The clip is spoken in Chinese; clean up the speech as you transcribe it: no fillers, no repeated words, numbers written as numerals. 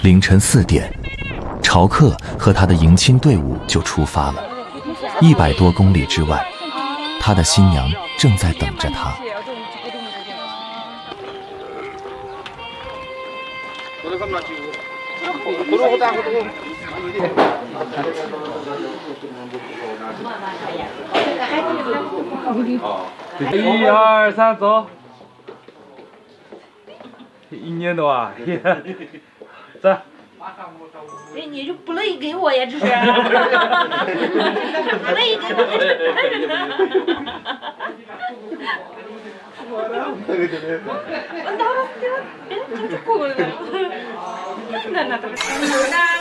凌晨4点，朝克和他的迎亲队伍就出发了。100多公里之外，他的新娘正在等着他。 1、2、3，走。1年多啊，走。 哎，你就不累给我呀，这是。不累给我，这。